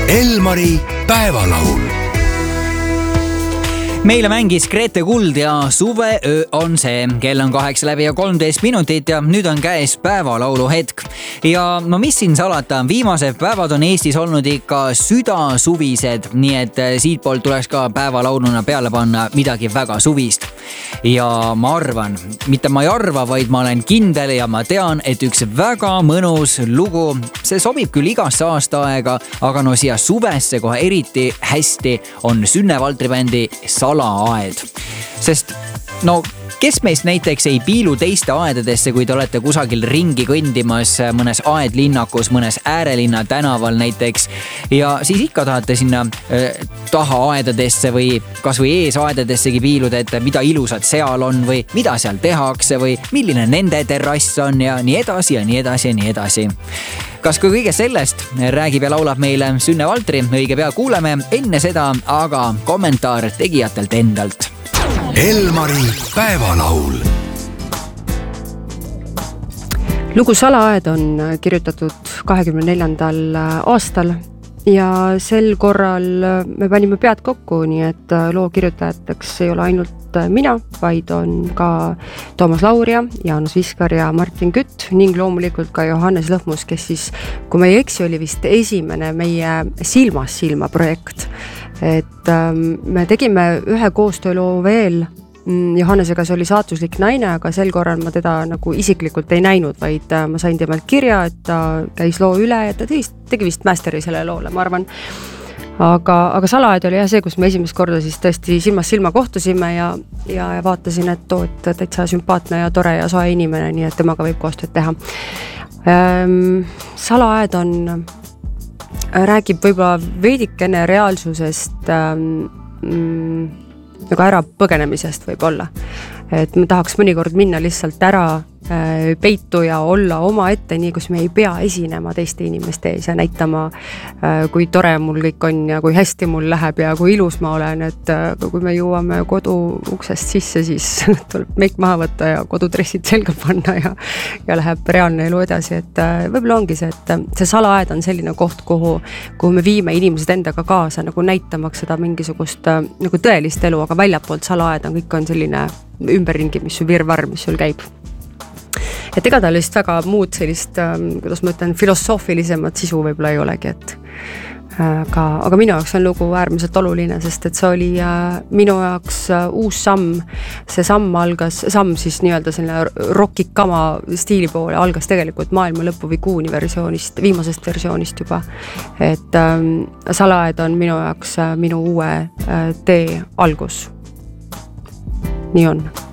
Elmari päevalaul. Meile mängis Grete Kuld ja Suveöö on see. Kell on 8:13 ja nüüd on käes päevalaulu hetk. Ja no mis siin salata, viimased päevad on Eestis olnud ikka südasuvised, nii et siitpoolt tuleks ka päevalauluna peale panna midagi väga suvist. Ja ma arvan, mitte ma ei arva, vaid ma olen kindel ja ma tean, et üks väga mõnus lugu, see sobib küll igasse aastaaega, aga no siia suvesse kohe eriti hästi on Sünne Valtri bändi Salaaed. Sest no kes meist näiteks ei piilu teiste aedadesse, kui te olete kusagil ringi kõndimas mõnes aedlinnakus, mõnes äärelinna tänaval näiteks ja siis ikka tahate sinna taha aedadesse või kas või ees aedadessegi piiluda, et mida ilusat seal on või mida seal tehakse või milline nende terrass on ja nii edasi ja nii edasi ja nii edasi. Kas kui kõige sellest räägib ja laulab meile Sünne Valtri, õige pea kuuleme enne seda, aga kommentaar tegijatelt endalt. Elmari päevalaul. Lugu Salaaed on kirjutatud 24. aastal ja sel korral me panime pead kokku, nii et loo kirjutajateks ei ole ainult mina, vaid on ka Toomas Lauria, Jaanus Viskar ja Martin Kütt ning loomulikult ka Johannes Lõhmus, kes siis, kui me ei eksi, oli vist esimene meie Silmas silma projekt. Et me tegime ühe koostööloo veel Johannesega, see oli Saatuslik naine, aga sel korral ma teda nagu isiklikult ei näinud, vaid ma sain temalt kirja, et ta käis loo üle ja ta tegi vist masteri selle loole, ma arvan. Aga Salaaed oli see, kus me esimest korda siis tõesti silmas silma kohtusime ja vaatasin, et täitsa sümpaatne ja tore ja soe inimene, nii et temaga võib koostööd teha. Salaaed räägib võib-olla veidikene reaalsusest nagu ära põgenemisest võib-olla. Et me tahaks mõnikord minna lihtsalt ära peitu ja olla oma ette, nii kus me ei pea esinema teiste inimeste ees ja näitama, kui tore mul kõik on ja kui hästi mul läheb ja kui ilus ma olen, et kui me jõuame kodu uksest sisse, siis tuleb meik maha võtta ja kodudressid selga panna ja läheb reaalne elu edasi, et võib-olla ongi see, et see Salaaed on selline koht, kuhu me viime inimesed endaga kaasa, nagu näitamaks seda mingisugust nagu tõelist elu, aga väljapoolt Salaaed on kõik on selline ümberringi, mis su virvarr, mis sul käib. Et ega ta lihtsalt väga muud sellist, kuidas ma ütlen, filosoofilisemat sisu võib-olla ei olegi, et aga minu jaoks on lugu äärmiselt oluline, sest et see oli minu jaoks uus samm. See samm siis nii-öelda selline rockikama stiili poole algas tegelikult Maailma lõpu vikuuni versioonist, viimasest versioonist juba. Et Salaaed on minu jaoks minu uue tee algus. Nii on.